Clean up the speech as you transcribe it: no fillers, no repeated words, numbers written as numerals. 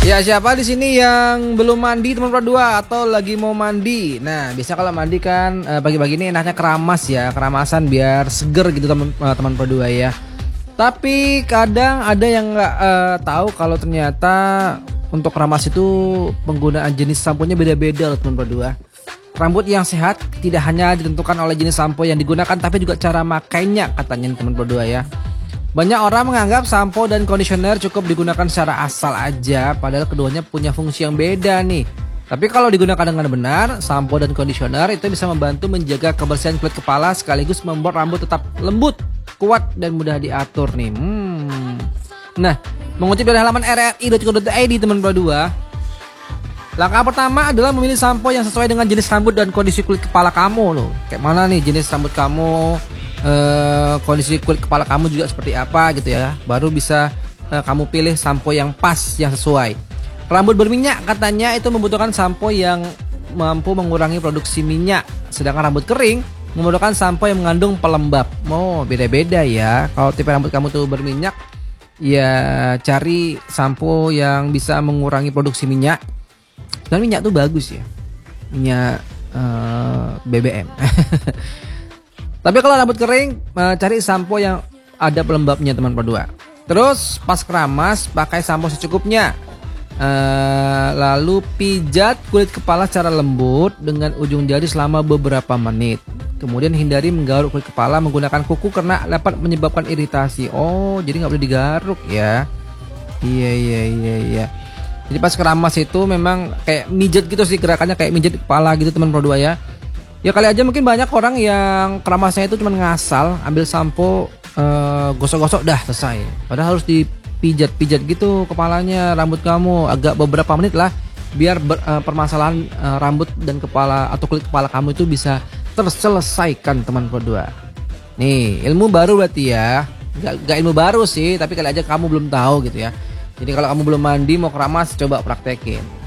Ya, siapa di sini yang belum mandi teman Pro 2 atau lagi mau mandi? Nah, biasa kalau mandi kan pagi-pagi ini enaknya keramas ya, keramasan biar seger gitu teman Pro 2 ya. Tapi kadang ada yang nggak tahu kalau ternyata untuk keramas itu penggunaan jenis sampo-nya beda-beda loh teman Pro 2. Rambut yang sehat tidak hanya ditentukan oleh jenis sampo yang digunakan tapi juga cara makainya katanya teman Pro 2 ya. Banyak orang menganggap sampo dan conditioner cukup digunakan secara asal aja, padahal keduanya punya fungsi yang beda nih. Tapi kalau digunakan dengan benar, sampo dan conditioner itu bisa membantu menjaga kebersihan kulit kepala sekaligus membuat rambut tetap lembut, kuat dan mudah diatur nih. Nah, mengutip dari halaman rri.co.id teman Pro 2, langkah pertama adalah memilih sampo yang sesuai dengan jenis rambut dan kondisi kulit kepala kamu loh. Kayak mana nih jenis rambut kamu? Kondisi kulit kepala kamu juga seperti apa gitu ya, baru bisa kamu pilih sampo yang pas, yang sesuai. Rambut berminyak katanya itu membutuhkan sampo yang mampu mengurangi produksi minyak, sedangkan rambut kering membutuhkan sampo yang mengandung pelembab. Beda-beda ya. Kalau tipe rambut kamu tuh berminyak, ya cari sampo yang bisa mengurangi produksi minyak. Dan minyak tuh bagus ya, minyak BBM. Tapi kalau rambut kering, cari sampo yang ada pelembabnya teman Pro 2. Terus pas keramas pakai sampo secukupnya. Lalu pijat kulit kepala secara lembut dengan ujung jari selama beberapa menit. Kemudian hindari menggaruk kulit kepala menggunakan kuku karena dapat menyebabkan iritasi. Jadi nggak boleh digaruk ya. Iya. Jadi pas keramas itu memang kayak mijet gitu sih, gerakannya kayak mijet kepala gitu teman Pro 2 ya. Ya kali aja mungkin banyak orang yang keramasnya itu cuma ngasal, ambil sampo, gosok-gosok dah selesai. Padahal harus dipijat-pijat gitu kepalanya, rambut kamu agak beberapa menit lah, biar permasalahan rambut dan kepala atau kulit kepala kamu itu bisa terselesaikan teman Pro 2. Nih ilmu baru berarti ya, gak ilmu baru sih, tapi kali aja kamu belum tahu gitu ya. Jadi kalau kamu belum mandi mau keramas, coba praktekin.